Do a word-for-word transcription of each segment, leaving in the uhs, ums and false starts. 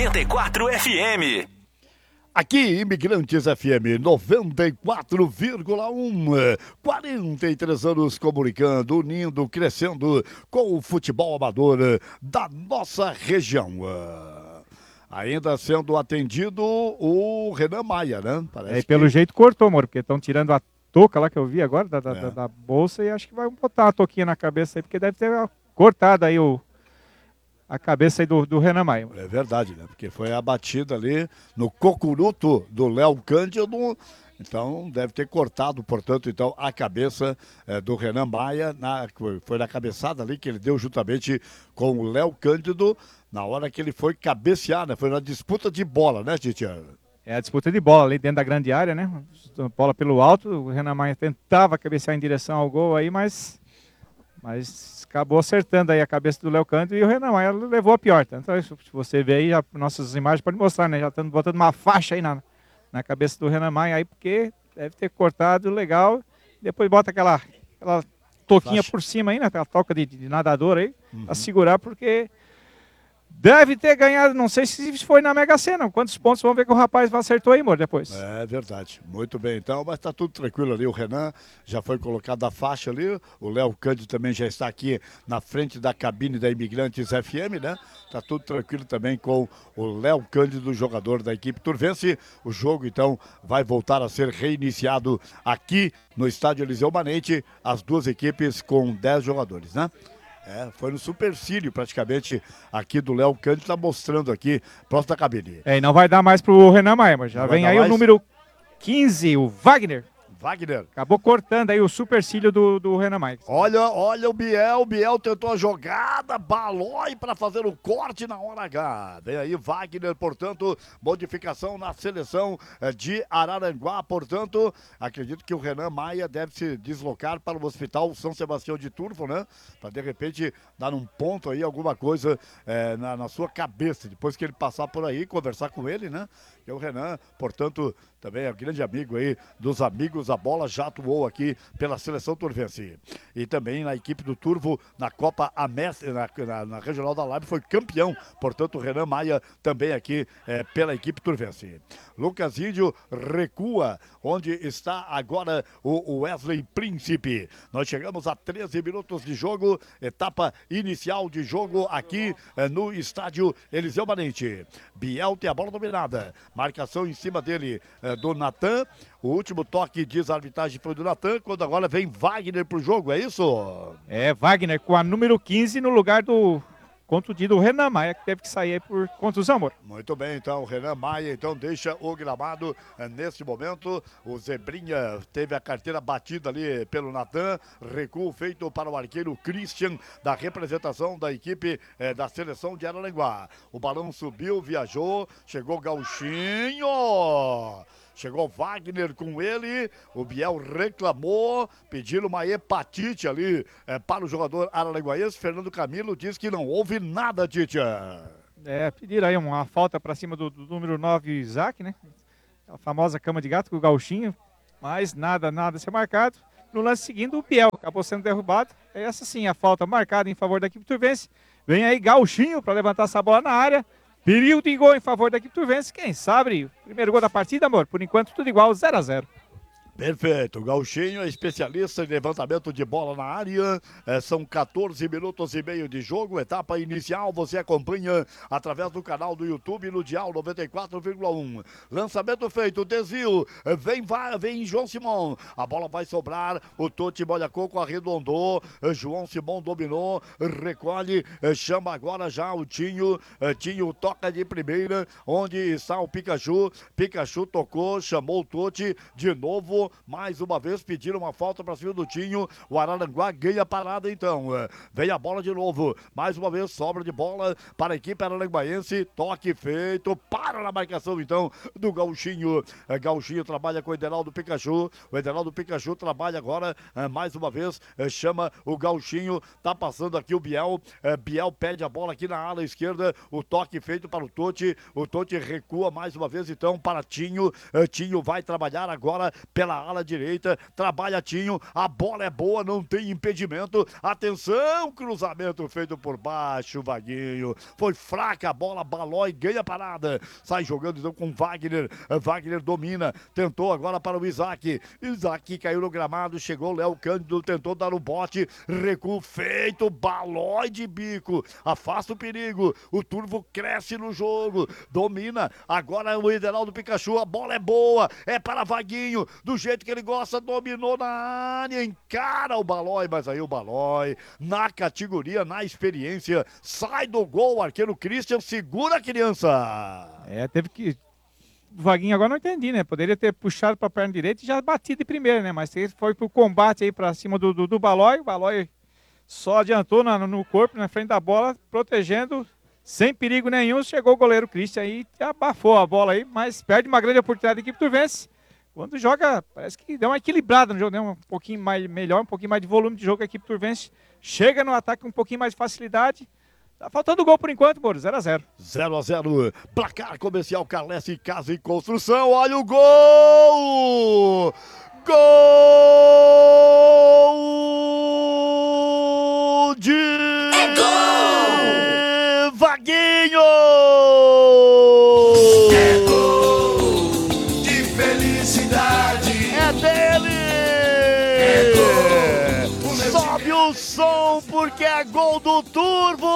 noventa e quatro F M. Aqui, Imigrantes F M noventa e quatro vírgula um, quarenta e três anos comunicando, unindo, crescendo com o futebol amador da nossa região. Ainda sendo atendido o Renan Maia, né? Parece é, pelo que... jeito cortou, amor, porque estão tirando a touca lá que eu vi agora da, da, é. da, da bolsa e acho que vai botar a touquinha na cabeça aí, porque deve ter cortado aí o... a cabeça aí do, do Renan Maia. É verdade, né? Porque foi abatida ali no cocuruto do Léo Cândido, então deve ter cortado, portanto, então, a cabeça é, do Renan Maia, na, foi na cabeçada ali que ele deu juntamente com o Léo Cândido, na hora que ele foi cabecear, né? Foi na disputa de bola, né, Titiano? É a disputa de bola ali dentro da grande área, né? Bola pelo alto, o Renan Maia tentava cabecear em direção ao gol aí, mas... Mas acabou acertando aí a cabeça do Léo Cândido e o Renan Maia levou a pior. Então, se você ver aí, já, nossas imagens podem mostrar, né? Já estão botando uma faixa aí na, na cabeça do Renan Maia aí, porque deve ter cortado legal. Depois bota aquela, aquela toquinha faixa por cima aí, né? Aquela toca de, de nadador aí, uhum. Pra segurar, porque deve ter ganhado, não sei se foi na Mega Sena. Quantos pontos, vamos ver que o rapaz acertou aí, amor, depois. É verdade, muito bem então, mas tá tudo tranquilo ali, o Renan já foi colocado a faixa ali, o Léo Cândido também já está aqui na frente da cabine da Imigrantes F M, né? Tá tudo tranquilo também com o Léo Cândido, jogador da equipe turvense. O jogo então vai voltar a ser reiniciado aqui no estádio Eliseu Manente, as duas equipes com dez jogadores, né? É, foi no supercílio praticamente aqui do Léo Cândido, tá mostrando aqui, próximo da cabine. É, e não vai dar mais pro Renan Maia, mas já não vem aí mais o número quinze, o Wagner. Wagner. Acabou cortando aí o supercílio do, do Renan Maia. Olha, olha o Biel, o Biel tentou a jogada, Balói para fazer o corte na hora H. Vem aí Wagner, portanto, modificação na seleção de Araranguá, portanto, acredito que o Renan Maia deve se deslocar para o Hospital São Sebastião de Turvo, né? Para de repente dar um ponto aí, alguma coisa é, na, na sua cabeça, depois que ele passar por aí, conversar com ele, né? Que o Renan, portanto, também é um grande amigo aí dos amigos da bola, já atuou aqui pela seleção turvense. E também na equipe do Turvo, na Copa Amestre, na, na, na Regional da Live, foi campeão. Portanto, o Renan Maia também aqui é, pela equipe turvense. Lucas Índio recua, onde está agora o Wesley Príncipe. Nós chegamos a treze minutos de jogo, etapa inicial de jogo aqui é, no estádio Eliseu Manente. Biel tem a bola dominada, marcação em cima dele é, do Natan. O último toque, diz a arbitragem, foi do Natan, quando agora vem Wagner pro jogo, é isso? É, Wagner com a número quinze no lugar do contundido Renan Maia, que teve que sair por contusão, amor. Muito bem, então, o Renan Maia, então, deixa o gramado é, nesse momento. O Zebrinha teve a carteira batida ali pelo Natan, recuo feito para o arqueiro Christian, da representação da equipe é, da seleção de Araranguá. O balão subiu, viajou, chegou Gauchinho! Chegou Wagner com ele, o Biel reclamou, pediram uma hepatite ali é, para o jogador araranguaense. Fernando Camilo diz que não houve nada, Titia. É, pediram aí uma falta para cima do, do número nove, Isaac, né? A famosa cama de gato com o gauchinho, mas nada, nada a ser marcado. No lance seguinte, o Biel acabou sendo derrubado. Essa sim, a falta marcada em favor da equipe turvense. Vem aí Gauchinho para levantar essa bola na área. Perigo de gol em favor da equipe turvense. Quem sabe, primeiro gol da partida, amor. Por enquanto, tudo igual, zero a zero. Perfeito, Gauchinho é especialista em levantamento de bola na área, é, são quatorze minutos e meio de jogo, etapa inicial, você acompanha através do canal do YouTube no Dial noventa e quatro vírgula um, lançamento feito, desvio, vem, vai, vem João Simão, a bola vai sobrar, o Totti Molha Coco arredondou, João Simão dominou, recolhe, chama agora já o Tinho, Tinho toca de primeira, onde está o Pikachu, Pikachu tocou, chamou o Totti de novo, mais uma vez pediram uma falta para cima do Tinho, o Araranguá ganha a parada então, vem a bola de novo, mais uma vez sobra de bola para a equipe araranguaense, toque feito, para na marcação então do Gauchinho, Gauchinho trabalha com o Ederaldo Pikachu, o Ederaldo Pikachu trabalha agora, mais uma vez, chama o Gauchinho, tá passando aqui o Biel, Biel pede a bola aqui na ala esquerda, o toque feito para o Totti, o Totti recua mais uma vez então para Tinho, Tinho vai trabalhar agora pela para a ala direita, trabalha Tinho, a bola é boa, não tem impedimento, atenção, cruzamento feito por baixo, Vaguinho, foi fraca a bola, Balói ganha parada, sai jogando então com Wagner, Wagner domina, tentou agora para o Isaac, Isaac caiu no gramado, chegou o Léo Cândido, tentou dar um bote, recuo feito, Balói de bico, afasta o perigo, o Turvo cresce no jogo, domina, agora o Ederaldo Pikachu, a bola é boa, é para Vaguinho, do jeito que ele gosta, dominou na área, encara o Balói, mas aí o Balói, na categoria, na experiência, sai do gol, o arqueiro Christian segura a criança. É, teve que... O Vaguinho agora não entendi, né? Poderia ter puxado para a perna direita e já batido de primeira, né? Mas ele foi pro combate aí para cima do, do, do Balói, o Balói só adiantou na, no corpo, na frente da bola, protegendo, sem perigo nenhum, chegou o goleiro Christian aí, abafou a bola aí, mas perde uma grande oportunidade da equipe turvense. Quando joga, parece que deu uma equilibrada no jogo, né? Um pouquinho mais, melhor, um pouquinho mais de volume de jogo a equipe turvense. Chega no ataque com um pouquinho mais de facilidade. Tá faltando gol por enquanto, Moro, zero a zero. zero a zero, placar comercial Carlesse Casa e Construção, olha o gol! Gol de é gol! Vaguinho! É gol de felicidade! É dele! É gol! Sobe o som porque é gol do Turvo!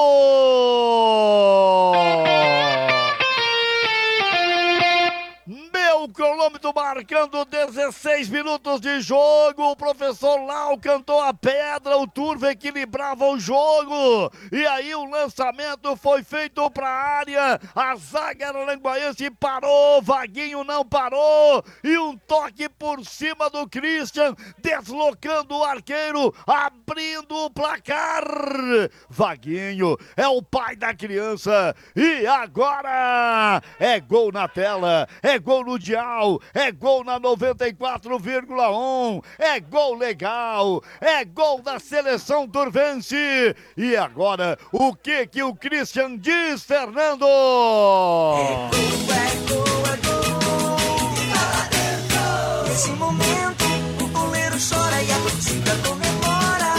Meu cronômetro marcando dezesseis minutos de jogo, o professor Lau cantou a pedra, o Turvo equilibrava o jogo, e aí o lançamento foi feito para a área, a zaga aranguaiense parou, Vaguinho não parou, e um toque por cima do Christian, deslocando o arqueiro, abrindo o placar. Vaguinho é o pai da criança, e agora é gol na tela, é gol no dial, é gol na noventa e quatro vírgula um, é gol legal, é gol da seleção turvense. E agora, o que que o Christian diz, Fernando? É gol, é gol, é gol, lá dentro. Nesse momento, o goleiro chora e a torcida comemora.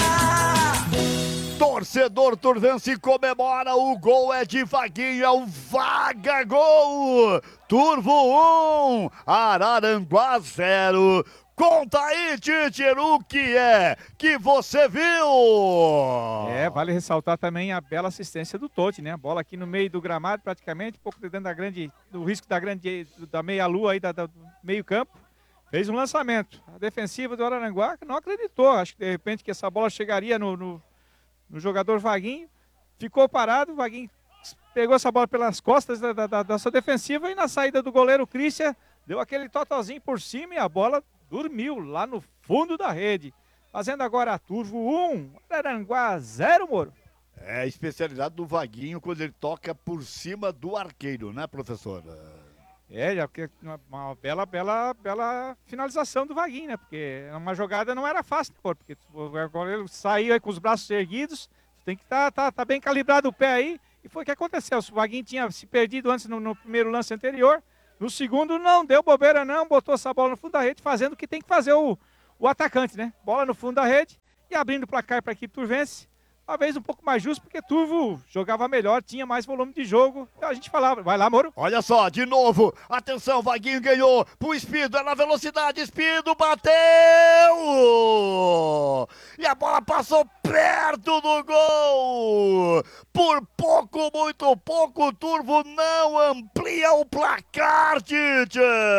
Torcedor turvense comemora, o gol é de Vaguinho, é o Vaga Gol. Turvo um, Araranguá zero. Conta aí, Títer, o que é que você viu? É, vale ressaltar também a bela assistência do Totti, né? A bola aqui no meio do gramado, praticamente, um pouco dentro da grande, do risco da grande, da meia-lua aí, da, da, do meio-campo. Fez um lançamento. A defensiva do Araranguá não acreditou. Acho que de repente que essa bola chegaria no, no, no jogador Vaguinho. Ficou parado, o Vaguinho pegou essa bola pelas costas da, da, da sua defensiva e na saída do goleiro Christian deu aquele totalzinho por cima e a bola dormiu lá no fundo da rede. Fazendo agora a Turvo um, Araranguá zero, Moro. É a especialidade do Vaguinho quando ele toca por cima do arqueiro, né, professor? É, já porque uma, uma bela, bela, bela finalização do Vaguinho, né? Porque uma jogada não era fácil, pô, porque agora ele saiu aí com os braços erguidos, tem que estar tá, tá, tá bem calibrado o pé aí, e foi o que aconteceu. O Vaguinho tinha se perdido antes no, no primeiro lance anterior, no segundo não deu bobeira não, botou essa bola no fundo da rede, fazendo o que tem que fazer o, o atacante, né? Bola no fundo da rede e abrindo o placar para a equipe turvense. Uma vez um pouco mais justo, porque Turvo jogava melhor, tinha mais volume de jogo. A gente falava, vai lá, Moro. Olha só, de novo, atenção, Vaguinho ganhou, pro Espido, é na velocidade, Espido bateu! E a bola passou perto do gol! Por pouco, muito pouco, o Turvo não amplia o placar, Tite!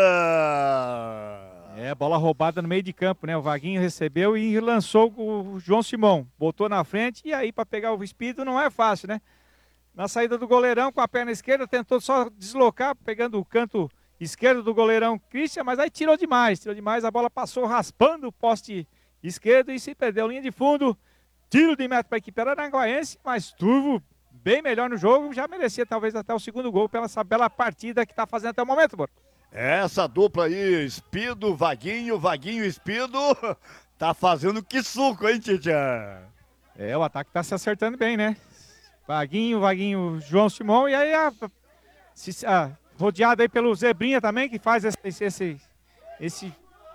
É, bola roubada no meio de campo, né? O Vaguinho recebeu e lançou o João Simão. Botou na frente e aí para pegar o Espido não é fácil, né? Na saída do goleirão com a perna esquerda, tentou só deslocar, pegando o canto esquerdo do goleirão Christian, mas aí tirou demais, tirou demais, a bola passou raspando o poste esquerdo e se perdeu linha de fundo. Tiro de meta para a equipe araranguaense, mas Turvo bem melhor no jogo, já merecia talvez até o segundo gol pela essa bela partida que está fazendo até o momento, Moro. Essa dupla aí, Espido, Vaguinho, Vaguinho, Espido, tá fazendo que suco, hein, Titia? É, o ataque tá se acertando bem, né? Vaguinho, Vaguinho, João Simão, e aí a, a, rodeado aí pelo Zebrinha também, que faz esse, esse, esse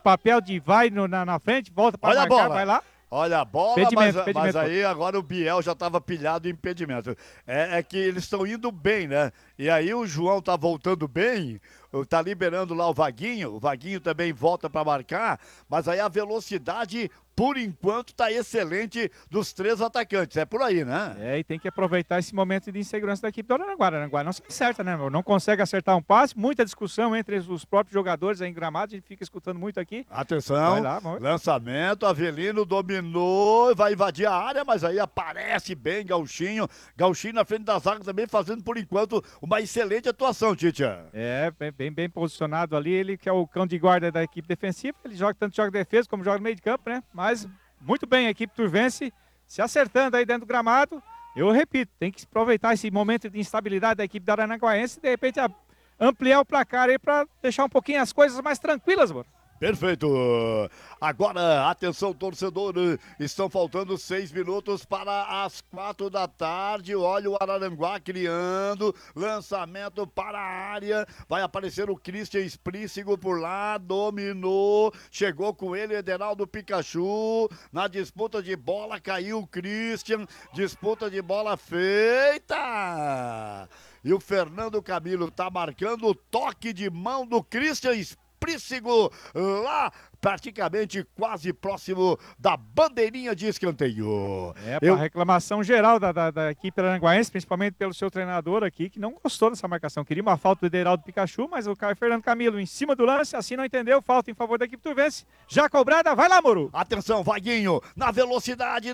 papel de vai no, na, na frente, volta para Olha a marcar, bola. vai lá. Olha a bola, Impedimento, mas, impedimento. mas aí agora o Biel já estava pilhado em impedimento. É, é que eles estão indo bem, né? E aí o João tá voltando bem, tá liberando lá o Vaguinho, o Vaguinho também volta para marcar, mas aí a velocidade, por enquanto, tá excelente dos três atacantes. É por aí, né? É, e tem que aproveitar esse momento de insegurança da equipe do Araranguá. Araranguá não se acerta, né, meu? Não consegue acertar um passe, muita discussão entre os próprios jogadores aí em gramado, a gente fica escutando muito aqui. Atenção, Vai lá, vamos ver. lançamento, Avelino dominou, vai invadir a área, mas aí aparece bem Gauchinho, Gauchinho na frente da zaga também fazendo, por enquanto, uma excelente atuação, Titia. É, bem, bem, bem posicionado ali, ele que é o cão de guarda da equipe defensiva, ele joga tanto joga defesa como joga no meio de campo, né? Mas muito bem, a equipe turvense se acertando aí dentro do gramado. Eu repito, tem que aproveitar esse momento de instabilidade da equipe da Aranaguaense e de repente a, ampliar o placar aí para deixar um pouquinho as coisas mais tranquilas, mano. Perfeito. Agora, atenção, torcedor, estão faltando seis minutos para as quatro da tarde. Olha o Araranguá criando, lançamento para a área. Vai aparecer o Christian Sprícigo por lá, dominou, chegou com ele, Ederaldo Pikachu. Na disputa de bola, caiu o Christian, disputa de bola feita. E o Fernando Camilo tá marcando o toque de mão do Christian Sprícigo. Prícigo lá, praticamente quase próximo da bandeirinha de escanteio. É, para Eu... reclamação geral da, da, da equipe aranguaense, principalmente pelo seu treinador aqui, que não gostou dessa marcação. Queria uma falta do Ederaldo Pikachu, mas o Caio Fernando Camilo em cima do lance, assim não entendeu, falta em favor da equipe turvense. Já cobrada, vai lá, Moro. Atenção, Vaguinho, na velocidade,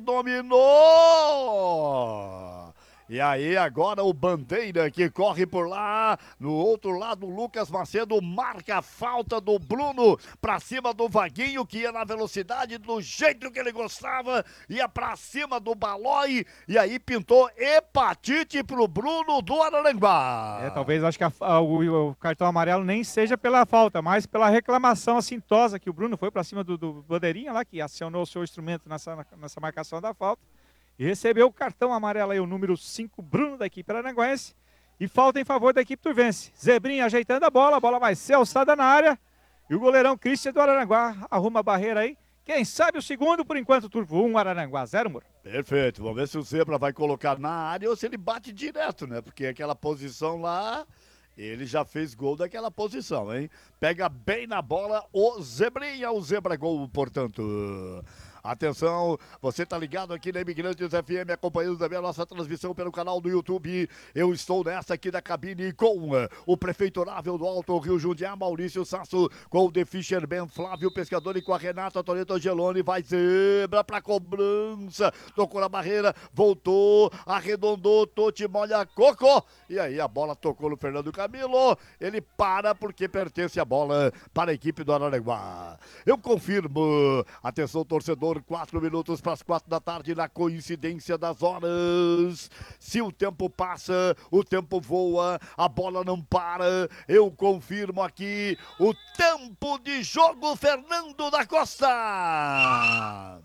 dominou! E aí agora o Bandeira que corre por lá, no outro lado o Lucas Macedo marca a falta do Bruno pra cima do Vaguinho, que ia na velocidade do jeito que ele gostava, ia pra cima do Balói e aí pintou hepatite pro Bruno do Araranguá. É, talvez acho que a, a, o, o cartão amarelo nem seja pela falta, mas pela reclamação assintosa que o Bruno foi pra cima do, do Bandeirinha lá, que acionou o seu instrumento nessa, nessa marcação da falta. E recebeu o cartão amarelo aí, o número cinco, Bruno, da equipe aranaguense. E falta em favor da equipe turvense. Zebrinha ajeitando a bola, a bola vai ser alçada na área. E o goleirão Christian do Araranguá arruma a barreira aí. Quem sabe o segundo, por enquanto, Turvo um, Araranguá zero, Moro. Perfeito, vamos ver se o Zebra vai colocar na área ou se ele bate direto, né? Porque aquela posição lá, ele já fez gol daquela posição, hein? Pega bem na bola o Zebrinha, o Zebra gol, portanto... Atenção, você tá ligado aqui na Imigrantes F M, acompanhando também a nossa transmissão pelo canal do YouTube. Eu estou nessa aqui da cabine com uh, o prefeitorável do Alto Rio Jundiá, Maurício Sasso, com o The Fisherman, Flávio Pescador e com a Renata Toledo Angeloni. Vai Zebra pra cobrança, tocou na barreira, voltou, arredondou, Toti molha coco. E aí a bola tocou no Fernando Camilo, ele para porque pertence a bola para a equipe do Araranguá. Eu confirmo, atenção torcedor, quatro minutos para as quatro da tarde, na coincidência das horas. Se o tempo passa, o tempo voa, a bola não para. Eu confirmo aqui o tempo de jogo, Fernando da Costa.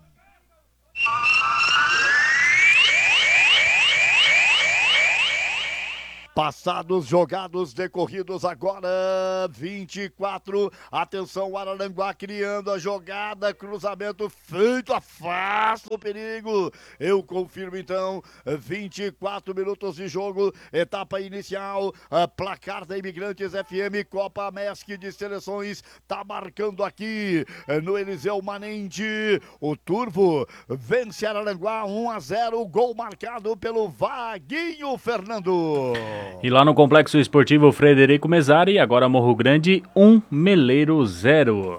Passados, jogados, decorridos agora, vinte e quatro, atenção, Araranguá criando a jogada, cruzamento feito, afasta o perigo, eu confirmo então, vinte e quatro minutos de jogo, etapa inicial, placar da Imigrantes F M, Copa Mesc de Seleções, tá marcando aqui no Eliseu Manente, o Turvo vence Araranguá um a zero, gol marcado pelo Vaguinho Fernando. E lá no Complexo Esportivo Frederico Mesari, agora Morro Grande, um, Meleiro zero.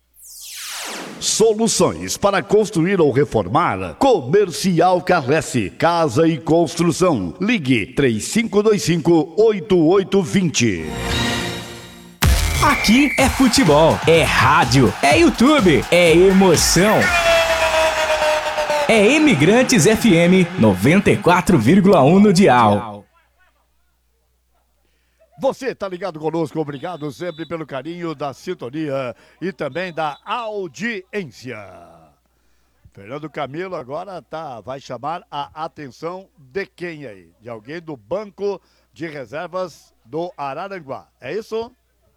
Soluções para construir ou reformar. Comercial Carlesse, Casa e Construção. Ligue três cinco dois cinco, oito oito dois zero. Aqui é futebol, é rádio, é YouTube, é emoção. É Imigrantes F M noventa e quatro vírgula um no dial. Você tá ligado conosco, obrigado sempre pelo carinho da sintonia e também da audiência. Fernando Camilo agora tá, vai chamar a atenção de quem aí? De alguém do banco de reservas do Araranguá, é isso?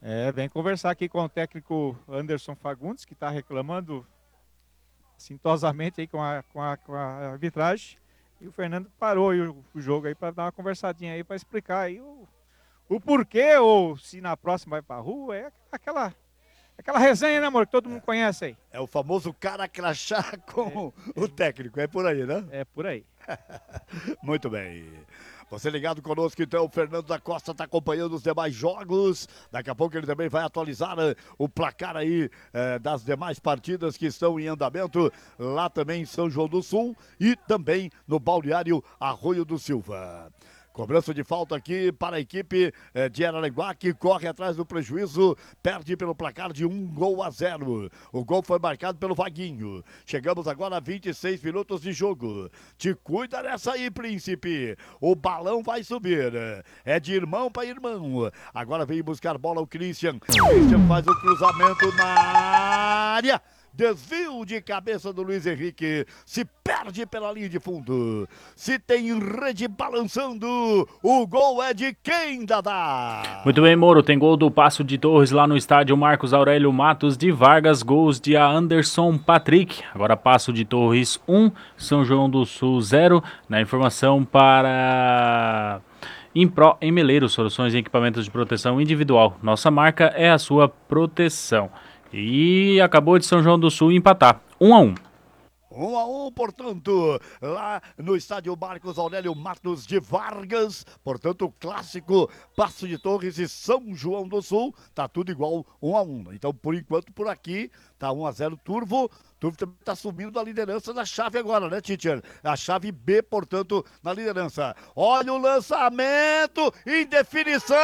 É, vem conversar aqui com o técnico Anderson Fagundes, que está reclamando sintosamente aí com a, com, a, com a arbitragem. E o Fernando parou aí o, o jogo aí para dar uma conversadinha aí, para explicar aí o, o porquê, ou se na próxima vai para a rua. É aquela, aquela resenha, né, amor, que todo mundo conhece aí. É o famoso cara crachá com é, o técnico, é por aí, né? É por aí. Muito bem. Você ligado conosco, então, o Fernando da Costa está acompanhando os demais jogos. Daqui a pouco ele também vai atualizar uh, o placar aí uh, das demais partidas que estão em andamento, lá também em São João do Sul e também no Balneário Arroio do Silva. Cobrança de falta aqui para a equipe eh, de Araranguá, que corre atrás do prejuízo, perde pelo placar de um gol a zero. O gol foi marcado pelo Vaguinho. Chegamos agora a vinte e seis minutos de jogo. Te cuida dessa aí, príncipe. O balão vai subir. É de irmão para irmão. Agora vem buscar bola o Christian. Christian faz o cruzamento na área. Desvio de cabeça do Luiz Henrique, se perde pela linha de fundo. Se tem rede balançando, o gol é de quem, Dadá? Muito bem, Moro, tem gol do Passo de Torres lá no estádio Marcos Aurélio Matos de Vargas, gols de Anderson Patrick. Agora Passo de Torres um, São João do Sul zero. Na informação para Impro em Meleiro, soluções e equipamentos de proteção individual. Nossa marca é a sua proteção. E acabou de São João do Sul empatar, um a um. Um a um, portanto, lá no estádio Marcos Aurélio Matos de Vargas. Portanto, o clássico Passo de Torres e São João do Sul. Tá tudo igual, um a um. Então, por enquanto, por aqui, tá um a zero Turvo. Turvo também tá subindo a liderança da chave agora, né, teacher? A chave B, portanto, na liderança. Olha o lançamento em definição!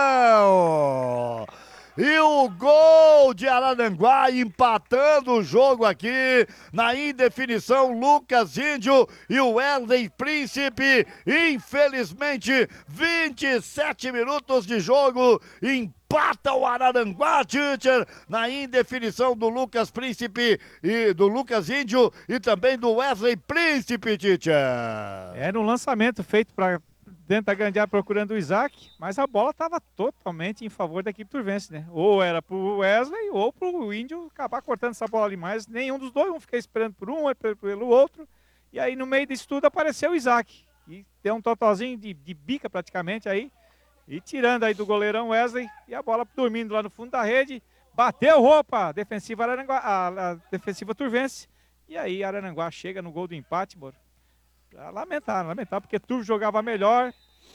E o gol de Araranguá empatando o jogo aqui na indefinição, Lucas Índio e o Wesley Príncipe. Infelizmente, vinte e sete minutos de jogo, empata o Araranguá, teacher, na indefinição do Lucas Príncipe e do Lucas Índio e também do Wesley Príncipe, teacher. Era um lançamento feito para dentro da grande área procurando o Isaac, mas a bola estava totalmente em favor da equipe turvense, né? Ou era pro Wesley ou pro Índio acabar cortando essa bola ali, mas nenhum dos dois, um fica esperando por um, outro pelo outro, e aí no meio disso tudo apareceu o Isaac, e deu um totalzinho de, de bica praticamente aí, e tirando aí do goleirão Wesley, e a bola dormindo lá no fundo da rede, bateu roupa, defensiva Araranguá, a, a defensiva turvense, e aí Araranguá chega no gol do empate, mano. Lamentar, lamentar, porque Turvo jogava melhor,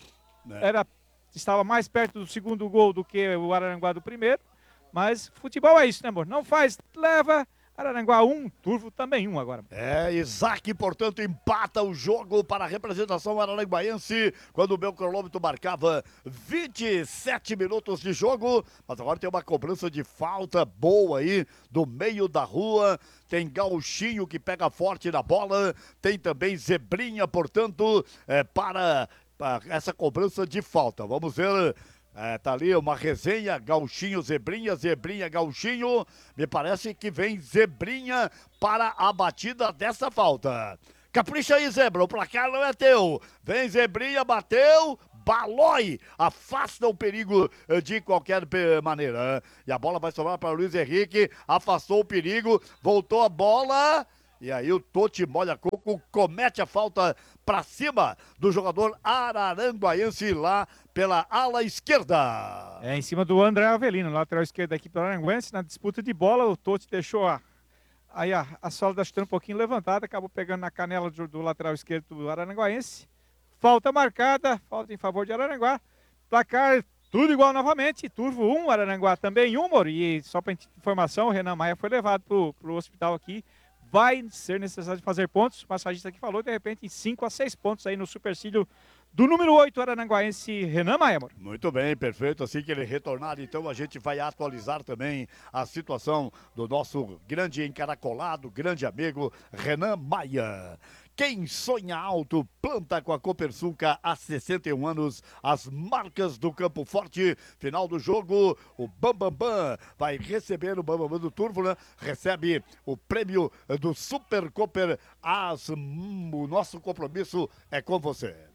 é. era, estava mais perto do segundo gol do que o Araranguá do primeiro, mas futebol é isso, né, amor? Não faz, leva, Araranguá um, Turvo também um agora. É, Isaac, portanto, empata o jogo para a representação araranguaiense, quando o meu cronômetro marcava vinte e sete minutos de jogo, mas agora tem uma cobrança de falta boa aí, do meio da rua, tem Gauchinho que pega forte na bola, tem também Zebrinha, portanto, é, para, para essa cobrança de falta. Vamos ver... É, tá ali uma resenha, Gauchinho, Zebrinha, Zebrinha, Gauchinho. Me parece que vem Zebrinha para a batida dessa falta. Capricha aí, Zebra, o placar não é teu. Vem Zebrinha, bateu, Balói, afasta o perigo de qualquer maneira. E a bola vai sobrar para o Luiz Henrique, afastou o perigo, voltou a bola... E aí o Toti Molha Coco comete a falta para cima do jogador araranguaiense lá pela ala esquerda. É, em cima do André Avelino, lateral esquerdo da equipe do Araranguense. Na disputa de bola, o Toti deixou a, aí a, a sola da chuteira um pouquinho levantada, acabou pegando na canela do, do lateral esquerdo do Araranguaiense. Falta marcada, falta em favor de Araranguá. Placar tudo igual novamente, Turvo um, Araranguá também um, e só para informação, o Renan Maia foi levado para o hospital aqui. Vai ser necessário fazer pontos, o massagista aqui falou, de repente, em cinco a seis pontos aí no supercílio do número oito, araranguaense Renan Maia, amor. Muito bem, perfeito. Assim que ele retornar, então a gente vai atualizar também a situação do nosso grande encaracolado, grande amigo Renan Maia. Quem sonha alto, planta com a Copersuca há sessenta e um anos, as marcas do Campo Forte. Final do jogo, o Bambambam Bam Bam vai receber o Bambambam Bam Bam do Turvo, né? Recebe o prêmio do Super Cooper. As, hum, o nosso compromisso é com você.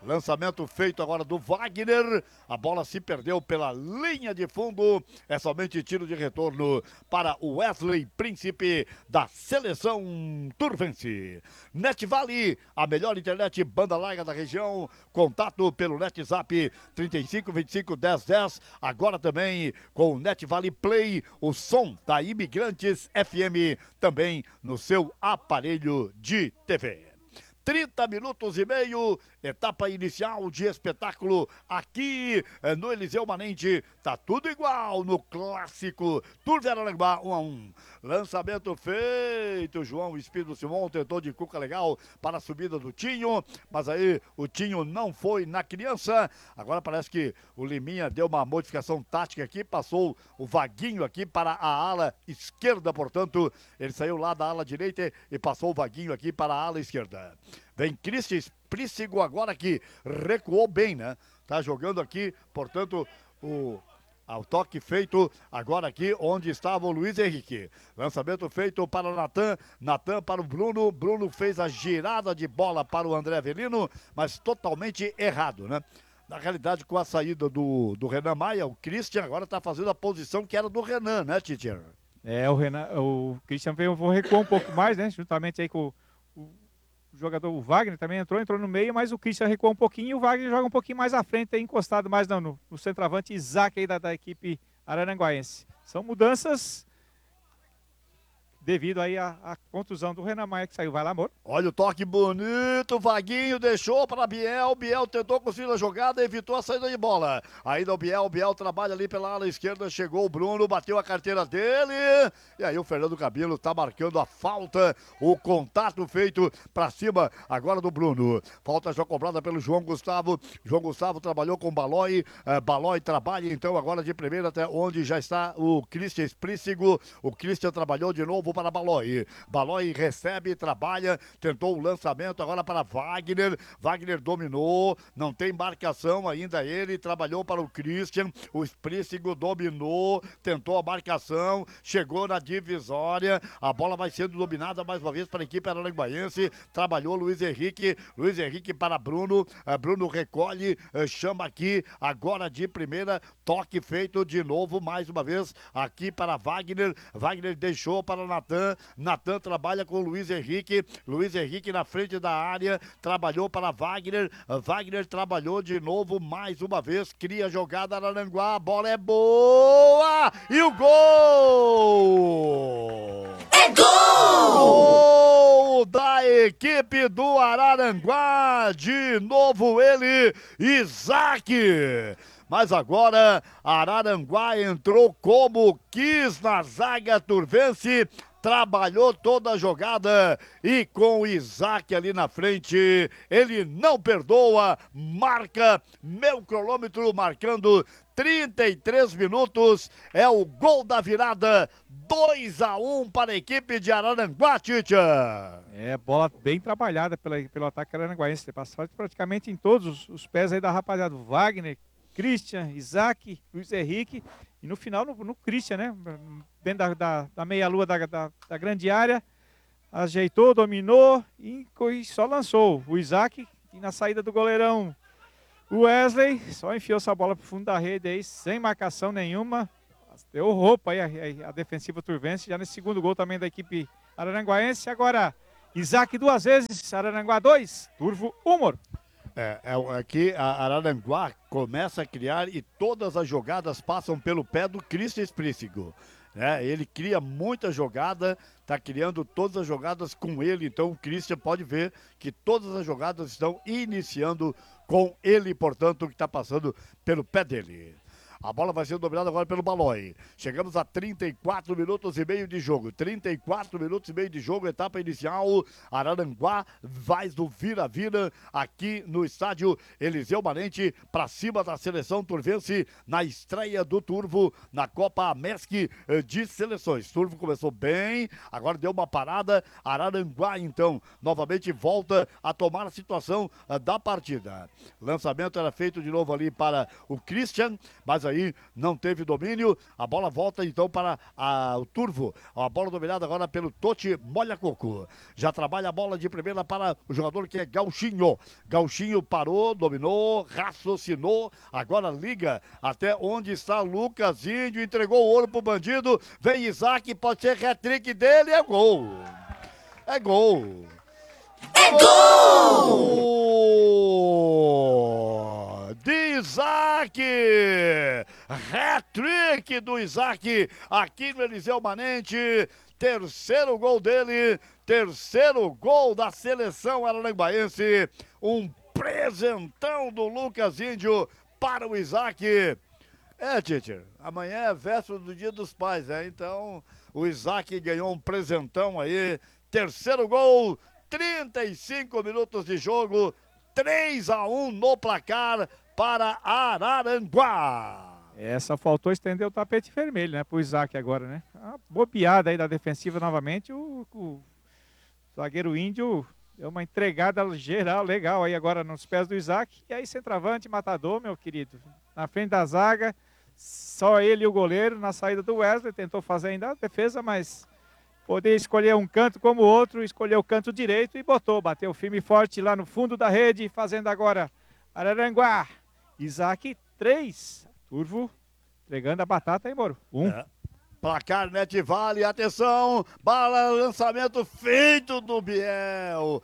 Lançamento feito agora do Wagner. A bola se perdeu pela linha de fundo. É somente tiro de retorno para o Wesley Príncipe da seleção turvense. NetVale, a melhor internet banda larga da região. Contato pelo NetZap trinta e cinco, vinte e cinco, dez, dez. Agora também com o NetVale Play, o som da Imigrantes F M também no seu aparelho de T V. trinta minutos e meio, etapa inicial de espetáculo aqui eh, no Eliseu Manente. Tá tudo igual no clássico Turvo Araranguá um a um. Lançamento feito, João Espírito Simão tentou de cuca legal para a subida do Tinho, mas aí o Tinho não foi na criança. Agora parece que o Liminha deu uma modificação tática aqui, passou o Vaguinho aqui para a ala esquerda, portanto, ele saiu lá da ala direita e passou o Vaguinho aqui para a ala esquerda. Vem Cristian Prícigo agora que recuou bem, né? Tá jogando aqui, portanto, o, o toque feito agora aqui onde estava o Luiz Henrique. Lançamento feito para o Natan, Natan para o Bruno, Bruno fez a girada de bola para o André Avelino, mas totalmente errado, né? Na realidade, com a saída do, do Renan Maia, o Christian agora tá fazendo a posição que era do Renan, né, Titier? É, o Renan, o Christian veio, vou recuar um pouco mais, né? Juntamente aí com o, o jogador, o Wagner também entrou, entrou no meio, mas o Christian recuou um pouquinho e o Wagner joga um pouquinho mais à frente, aí, encostado mais no, no, no centroavante Isaac aí da, da equipe araranguaense. São mudanças devido aí à, à contusão do Renan Maia que saiu. Vai lá, amor. Olha o toque bonito, Vaguinho deixou para Biel, Biel tentou construir a jogada, evitou a saída de bola. Ainda o Biel, Biel trabalha ali pela ala esquerda, chegou o Bruno, bateu a carteira dele, e aí o Fernando Cabelo tá marcando a falta, o contato feito para cima agora do Bruno. Falta já cobrada pelo João Gustavo, João Gustavo trabalhou com o Balói, uh, Balói trabalha então agora de primeira até onde já está o Christian Prícigo, o Christian trabalhou de novo para Balói, Balói recebe, trabalha, tentou o lançamento agora para Wagner, Wagner dominou, não tem marcação ainda ele, trabalhou para o Christian, o Prícigo dominou, tentou a marcação, chegou na divisória, a bola vai sendo dominada mais uma vez para a equipe araranguaense, trabalhou Luiz Henrique, Luiz Henrique para Bruno, uh, Bruno recolhe, uh, chama aqui, agora de primeira, toque feito de novo, mais uma vez, aqui para Wagner, Wagner deixou para Natan, Natan trabalha com o Luiz Henrique, Luiz Henrique na frente da área, trabalhou para Wagner, Wagner trabalhou de novo, mais uma vez, cria jogada Araranguá, a bola é boa, e o gol! É gol! Gol da equipe do Araranguá, de novo ele, Isaac! Mas agora, Araranguá entrou como quis na zaga turvense, trabalhou toda a jogada e com o Isaac ali na frente, ele não perdoa, marca, meu cronômetro marcando trinta e três minutos, é o gol da virada, dois a um para a equipe de Araranguá, Titia. É, bola bem trabalhada pela, pelo ataque araranguaense, passou praticamente em todos os, os pés aí da rapaziada, o Wagner, Christian, Isaac, Luiz Henrique, e no final no, no Christian, né? Dentro da, da, da meia-lua da, da, da grande área, ajeitou, dominou e, e só lançou. O Isaac, e na saída do goleirão, o Wesley, só enfiou essa bola pro fundo da rede aí, sem marcação nenhuma. Deu roupa aí a, a, a defensiva turvense, já nesse segundo gol também da equipe araranguaense. Agora, Isaac duas vezes, Araranguá dois, Turvo um, amor. É, é, aqui a Araranguá começa a criar e todas as jogadas passam pelo pé do Christian Prícigo. É, ele cria muita jogada, está criando todas as jogadas com ele, então o Christian pode ver que todas as jogadas estão iniciando com ele, portanto, que está passando pelo pé dele. A bola vai sendo dominada agora pelo Balói. Chegamos a trinta e quatro minutos e meio de jogo. trinta e quatro minutos e meio de jogo, etapa inicial. Araranguá vai do vira-vira aqui no estádio Eliseu Manente para cima da seleção turvense na estreia do Turvo na Copa Amesc de Seleções. Turvo começou bem, agora deu uma parada. Araranguá, então, novamente volta a tomar a situação da partida. Lançamento era feito de novo ali para o Christian, mas aí aí, não teve domínio. A bola volta então para a, o Turvo. A bola dominada agora pelo Totti Molha-Coco. Já trabalha a bola de primeira para o jogador que é Gauchinho. Gauchinho parou, dominou, raciocinou. Agora liga até onde está Lucas Índio. Entregou o ouro pro bandido. Vem Isaac, pode ser hat-trick dele. É gol. É gol. É gol! De Isaac! Hat-trick do Isaac aqui no Eliseu Manente. Terceiro gol dele. Terceiro gol da seleção araranguaense. Um presentão do Lucas Índio para o Isaac. É, teacher, amanhã é véspera do Dia dos Pais, né? Então, o Isaac ganhou um presentão aí. Terceiro gol, trinta e cinco minutos de jogo, três a um no placar para Araranguá. Essa faltou estender o tapete vermelho, né, pro Isaac agora, né? Uma bobeada aí da defensiva novamente, o, o zagueiro índio deu uma entregada geral, legal aí agora nos pés do Isaac. E aí centroavante, matador, meu querido, na frente da zaga, só ele e o goleiro na saída do Wesley, tentou fazer ainda a defesa, mas poder escolher um canto como o outro, escolheu o canto direito e botou, bateu firme e forte lá no fundo da rede, fazendo agora Araranguá. Isaac, três. Turvo, entregando a batata aí, Moro. Um. É. Placar Net Vale, atenção, bala, lançamento feito do Biel,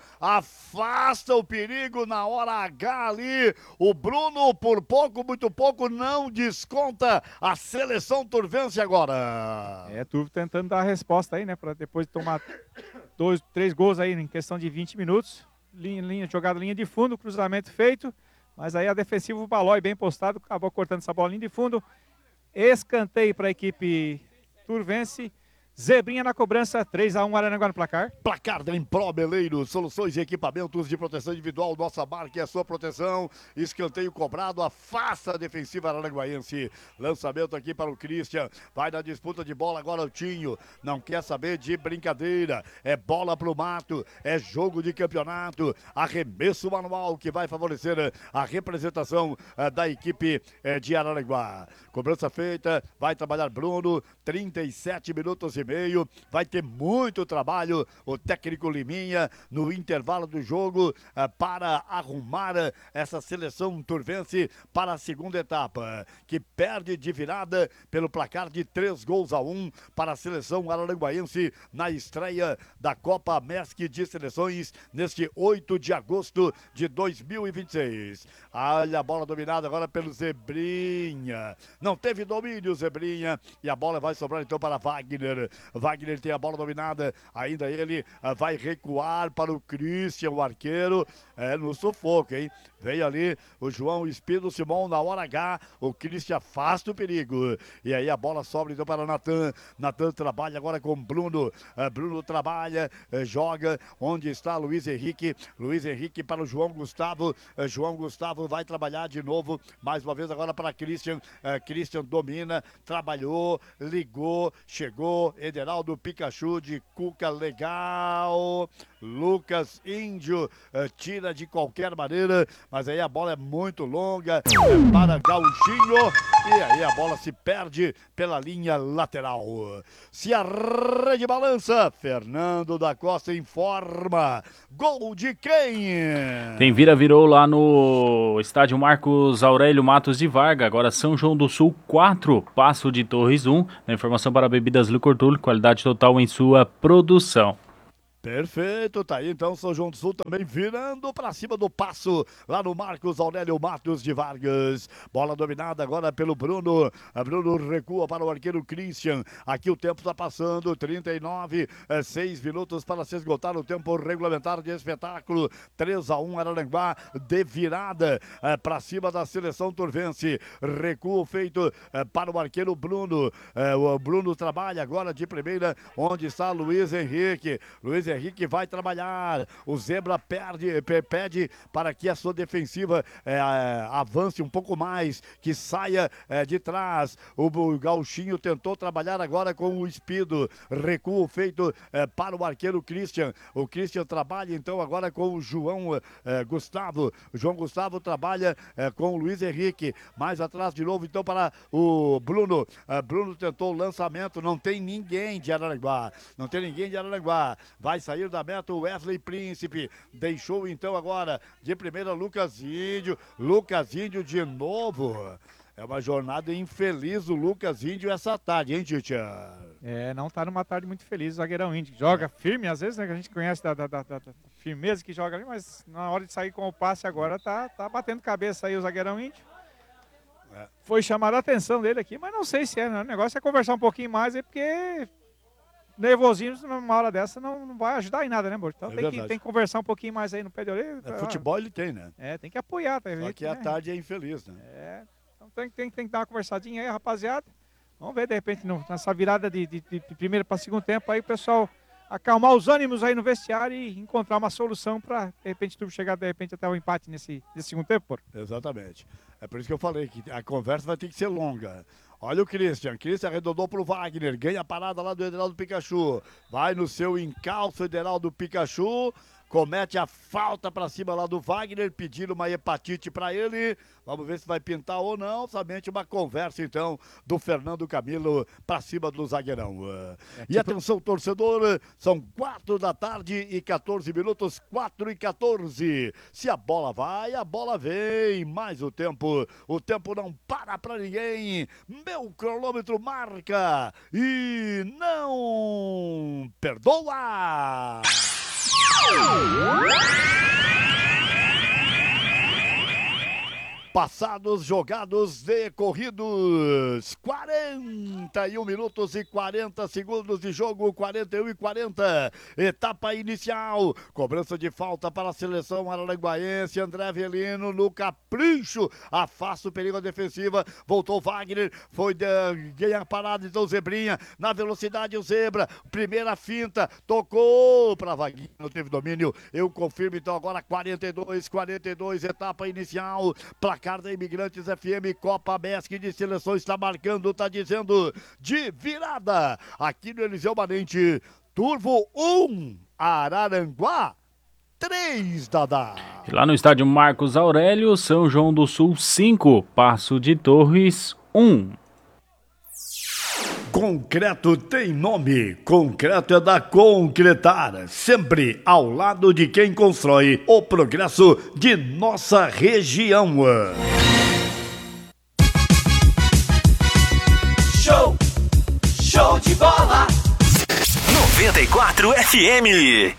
afasta o perigo na hora H ali, o Bruno por pouco, muito pouco, não desconta a seleção turvense agora. É, Turvo tentando dar a resposta aí, né, para depois de tomar dois, três gols aí em questão de vinte minutos, linha, linha, jogada linha de fundo, cruzamento feito, mas aí a defensiva, o Balói bem postado, acabou cortando essa bolinha de fundo, escanteio para a equipe turvense, Zebrinha na cobrança, três a um Araranguá no placar. Placar da Impro Beleiros, soluções e equipamentos de proteção individual, nossa marca é a sua proteção. Escanteio cobrado, afasta a defensiva araranguaense. Lançamento aqui para o Christian, vai na disputa de bola agora o Tinho, não quer saber de brincadeira, é bola pro mato, é jogo de campeonato, arremesso manual que vai favorecer a representação uh, da equipe uh, de Araranguá. Cobrança feita, vai trabalhar Bruno, trinta e sete minutos e meio, vai ter muito trabalho o técnico Liminha no intervalo do jogo uh, para arrumar uh, essa seleção turvense para a segunda etapa, que perde de virada pelo placar de três gols a um para a seleção araranguaense na estreia da Copa Mesc de Seleções neste oito de agosto de dois mil e vinte e seis. Olha a bola dominada agora pelo Zebrinha, não teve domínio Zebrinha e a bola vai sobrar então para Wagner. Wagner tem a bola dominada, ainda ele uh, vai recuar para o Christian, o arqueiro, é no sufoco, hein? Veio ali o João Espírito Simão na hora H, o Christian afasta o perigo, e aí a bola sobra então para Natan, Natan trabalha agora com Bruno, uh, Bruno trabalha, uh, joga, onde está Luiz Henrique, Luiz Henrique para o João Gustavo, uh, João Gustavo vai trabalhar de novo, mais uma vez agora para Christian, uh, Christian domina, trabalhou, ligou, chegou, Ederaldo Pikachu de Cuca, legal, Lucas Índio uh, tira de qualquer maneira, mas aí a bola é muito longa, é para Gauchinho, e aí a bola se perde pela linha lateral. Se a rede balança, Fernando da Costa informa, gol de quem? Quem vira virou lá no estádio Marcos Aurélio Matos de Varga, agora São João do Sul quatro, Passo de Torres um, na informação para Bebidas Licor Túlio, qualidade total em sua produção. Perfeito, tá aí então São João do Sul também virando pra cima do Passo, lá no Marcos Aurélio Matos de Vargas. Bola dominada agora pelo Bruno, a Bruno recua para o arqueiro Christian, aqui o tempo está passando, trinta e nove, seis minutos para se esgotar o tempo regulamentar de espetáculo, três a um Araranguá de virada é, pra cima da seleção turvense, recuo feito é, para o arqueiro Bruno, é, o Bruno trabalha agora de primeira, onde está Luiz Henrique, Luiz Henrique Henrique vai trabalhar. O Zebra perde, pede para que a sua defensiva é, avance um pouco mais, que saia é, de trás. O, o Gauchinho tentou trabalhar agora com o Espido. Recuo feito é, para o arqueiro Christian. O Christian trabalha então agora com o João é, Gustavo. O João Gustavo trabalha é, com o Luiz Henrique. Mais atrás de novo então para o Bruno. É, Bruno tentou o lançamento. Não tem ninguém de Araranguá. Não tem ninguém de Araranguá. Vai sair da meta o Wesley Príncipe. Deixou então agora de primeira Lucas Índio. Lucas Índio de novo. É uma jornada infeliz o Lucas Índio essa tarde, hein, Titia? É, não tá numa tarde muito feliz o zagueirão Índio. Joga firme, às vezes, né, que a gente conhece da, da, da, da firmeza que joga ali, mas na hora de sair com o passe agora tá, tá batendo cabeça aí o zagueirão Índio. É. Foi chamar a atenção dele aqui, mas não sei se é, né? O negócio é conversar um pouquinho mais aí, porque nervosinho numa hora dessa não, não vai ajudar em nada, né, amor? Então é tem, que, tem que conversar um pouquinho mais aí no pé de orelha. É, futebol ele tem, né? É, tem que apoiar. Tá, Só que né? a tarde é infeliz, né? É, então tem, tem, tem que dar uma conversadinha aí, rapaziada. Vamos ver, de repente, no, nessa virada de, de, de primeiro para segundo tempo, aí o pessoal acalmar os ânimos aí no vestiário e encontrar uma solução para, de repente, tudo chegar, de repente, até o empate nesse, nesse segundo tempo, pô. Exatamente. É por isso que eu falei que a conversa vai ter que ser longa. Olha o Christian, Christian arredondou pro Wagner, ganha a parada lá do Ederaldo Pikachu, vai no seu encalço Ederaldo Pikachu, comete a falta pra cima lá do Wagner, pedindo uma hepatite pra ele, vamos ver se vai pintar ou não, somente uma conversa então do Fernando Camilo pra cima do zagueirão. É, tipo... E atenção torcedor, são quatro da tarde e quatorze minutos, quatro e quatorze, se a bola vai, a bola vem, mais o tempo, o tempo não para pra ninguém, meu cronômetro marca e não perdoa! Passados, jogados, decorridos, quarenta e um minutos e quarenta segundos de jogo, quarenta e um e quarenta, etapa inicial, cobrança de falta para a seleção araranguaense, André Avelino no capricho, afasta o perigo à defensiva, voltou Wagner, foi de, ganhar parada, então Zebrinha, na velocidade o Zebra, primeira finta, tocou para Vaguinho, não teve domínio, eu confirmo então agora quarenta e dois, quarenta e dois, etapa inicial, placar da Imigrantes F M, Copa Mesc de seleção está marcando, está dizendo de virada, aqui no Eliseu Manente, Turvo um, Araranguá três, Dadá. E lá no estádio Marcos Aurélio, São João do Sul cinco, Passo de Torres um. Concreto tem nome, concreto é da Concretar, sempre ao lado de quem constrói o progresso de nossa região. Show, show de bola. noventa e quatro F M.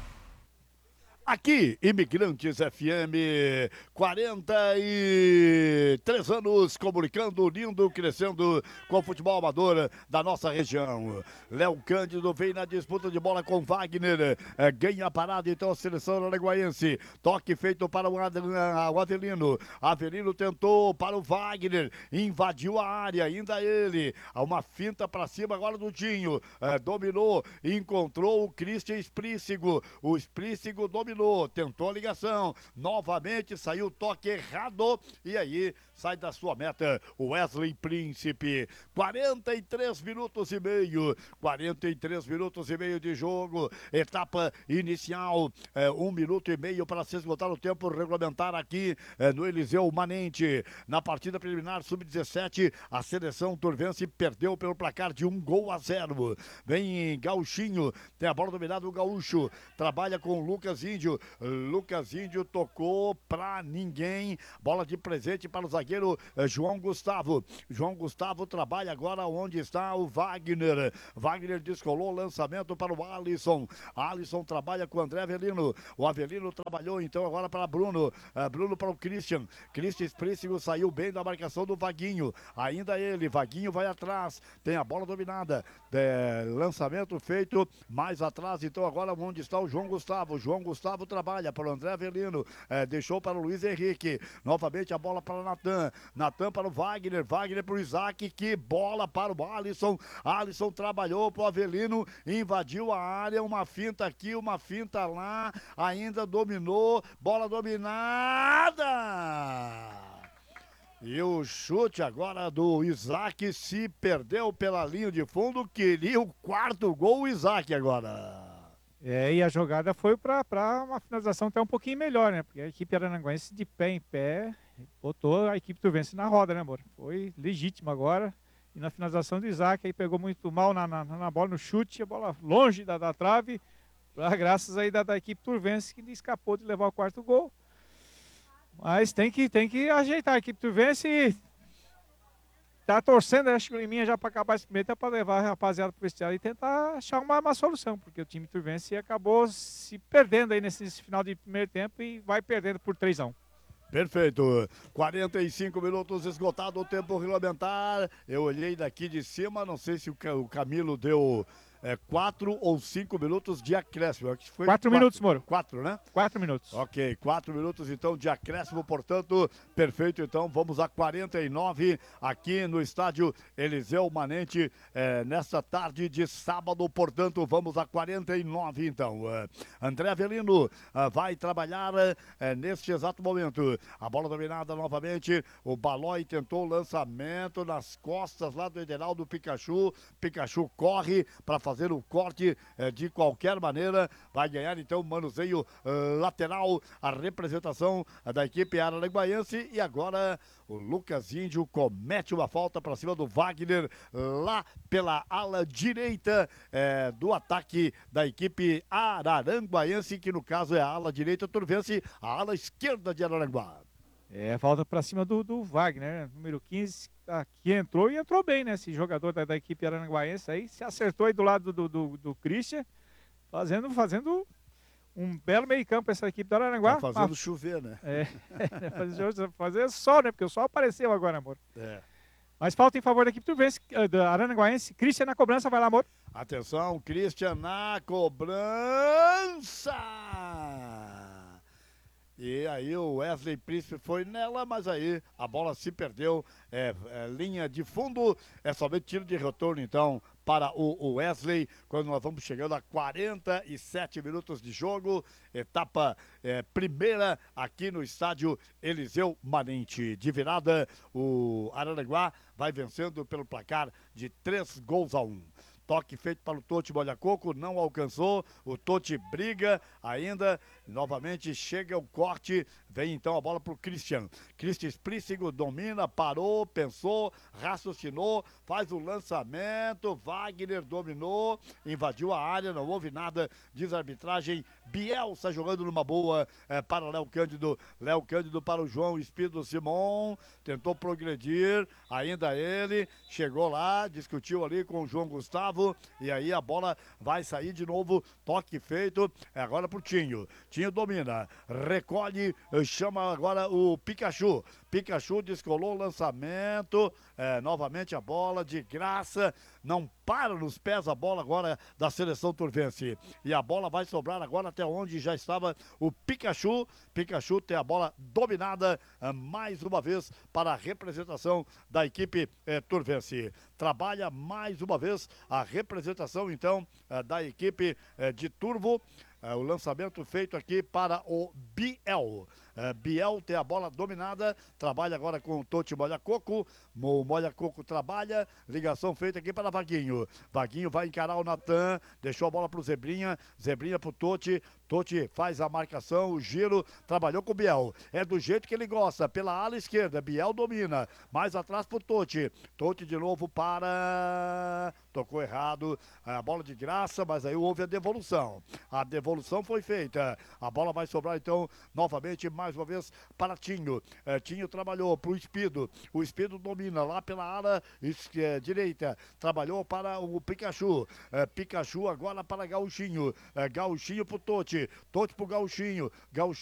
Aqui, Imigrantes F M, quarenta e três anos, comunicando, unindo, crescendo com o futebol amador da nossa região. Léo Cândido vem na disputa de bola com Wagner, é, ganha a parada então a seleção araranguaense. Toque feito para o Avelino. Avelino tentou para o Wagner, invadiu a área, ainda ele. Uma finta para cima agora do Dinho, é, dominou, encontrou o Christian Sprícigo. O Sprícigo dominou. Tentou a ligação, novamente saiu o toque errado e aí sai da sua meta o Wesley Príncipe. quarenta e três minutos e meio, quarenta e três minutos e meio de jogo, etapa inicial, é, um minuto e meio para se esgotar o tempo regulamentar aqui é, no Eliseu Manente. Na partida preliminar sub dezessete, a seleção turvense perdeu pelo placar de um gol a zero. Vem Gauchinho, tem a bola dominada o Gaúcho, trabalha com o Lucas Índio. Lucas Índio tocou pra ninguém, bola de presente para o zagueiro eh, João Gustavo. João Gustavo trabalha agora onde está o Wagner. Wagner descolou o lançamento para o Alisson. Alisson trabalha com o André Avelino. O Avelino trabalhou então agora para Bruno. Eh, Bruno para o Christian. Christian Sprícigo saiu bem da marcação do Vaguinho. Ainda ele, Vaguinho vai atrás. Tem a bola dominada. Eh, lançamento feito mais atrás. Então agora onde está o João Gustavo. João Gustavo trabalha para o André Avelino, é, deixou para o Luiz Henrique, novamente a bola para o Natan, Natan. Natan para o Wagner. Wagner para o Isaac. Que bola para o Alisson. Alisson trabalhou para o Avelino. Invadiu a área. Uma finta aqui, uma finta lá. Ainda dominou. Bola dominada. E o chute agora do Isaac se perdeu pela linha de fundo. Queria o quarto gol, o Isaac agora. É, e a jogada foi para uma finalização até um pouquinho melhor, né? Porque a equipe arananguense de pé em pé botou a equipe turvense na roda, né, amor? Foi legítimo agora. E na finalização do Isaac, aí pegou muito mal na, na, na bola, no chute, a bola longe da, da trave. Pra, graças aí da, da equipe turvense que escapou de levar o quarto gol. Mas tem que, tem que ajeitar a equipe turvense e tá torcendo, acho que o Liminha já para acabar esse primeiro tempo para levar a rapaziada pro vestiário e tentar achar uma, uma solução, porque o time turvense acabou se perdendo aí nesse, nesse final de primeiro tempo e vai perdendo por três a um. Perfeito. quarenta e cinco minutos esgotado o tempo regulamentar. Eu olhei daqui de cima, não sei se o, o Camilo deu é, quatro ou cinco minutos de acréscimo. Acho que foi quatro, quatro minutos, Moro. Quatro, né? Quatro minutos. Ok, quatro minutos então de acréscimo, portanto, perfeito. Então vamos a quarenta e nove aqui no estádio Eliseu Manente, é, nesta tarde de sábado, portanto, vamos a quarenta e nove então. Uh, André Avelino uh, vai trabalhar uh, neste exato momento. A bola dominada novamente, o Balói tentou o lançamento nas costas lá do Ederaldo Pikachu. Pikachu corre para fazer o corte uh, de qualquer maneira. Vai ganhar então o manuseio uh, lateral, a representação uh, da equipe araranguaiense. E agora o Lucas Índio comete uma falta para cima do Wagner lá pela ala direita eh, do ataque da equipe araranguaiense, que no caso é a ala direita turvense, a ala esquerda de Araranguá. É, falta para cima do, do Wagner, número quinze, que entrou e entrou bem, né? Esse jogador da, da equipe araranguaiense aí, se acertou aí do lado do, do, do Christian, fazendo, fazendo um belo meio campo essa equipe do Araranguá. Tá fazendo ah, chover, né? É, fazer, fazer sol, né? Porque o sol apareceu agora, amor. É. Mas falta em favor da equipe turvense, da Araranguaiense. Christian na cobrança, vai lá, amor. Atenção, Christian na cobrança! E aí o Wesley Príncipe foi nela, mas aí a bola se perdeu. É, é, linha de fundo, é somente tiro de retorno então para o Wesley, quando nós vamos chegando a quarenta e sete minutos de jogo, etapa é, primeira aqui no estádio Eliseu Manente. De virada, o Araranguá vai vencendo pelo placar de três gols a um. Toque feito para o Totti Molhacoco, não alcançou, o Totti briga ainda, novamente chega o corte, vem então a bola para o Christian. Christian Splícigo domina, parou, pensou, raciocinou, faz o lançamento, Wagner dominou, invadiu a área, não houve nada, diz a arbitragem, Bielsa jogando numa boa é, para o Léo Cândido, Léo Cândido para o João Espírito Simon, tentou progredir, ainda ele, chegou lá, discutiu ali com o João Gustavo, e aí a bola vai sair de novo, toque feito, é agora pro Tinho, Tinho domina, recolhe, chama agora o Pikachu, Pikachu descolou o lançamento, é, novamente a bola de graça, não para nos pés a bola agora da seleção turvense, e a bola vai sobrar agora até onde já estava o Pikachu, Pikachu tem a bola dominada é, mais uma vez para a representação da equipe é, turvense, trabalha mais uma vez a representação então é, da equipe é, de Turvo. É, o lançamento feito aqui para o Biel. É, Biel tem a bola dominada, trabalha agora com o Totti Molhacoco. O Molhacoco trabalha, ligação feita aqui para Vaguinho. Vaguinho vai encarar o Natan, deixou a bola para o Zebrinha, Zebrinha para o Totti. Totti faz a marcação, o giro, trabalhou com o Biel. É do jeito que ele gosta, pela ala esquerda. Biel domina, mais atrás para o Totti. Totti de novo para... Tocou errado, a bola de graça, mas aí houve a devolução. A devolução foi feita. A bola vai sobrar então novamente, mais uma vez, para Tinho. É, Tinho trabalhou para o Espido. O Espido domina lá pela ala é, direita. Trabalhou para o Pikachu. É, Pikachu agora para Gauchinho. É, Gauchinho para o Totti. Totti para o Gauchinho. Gauchinho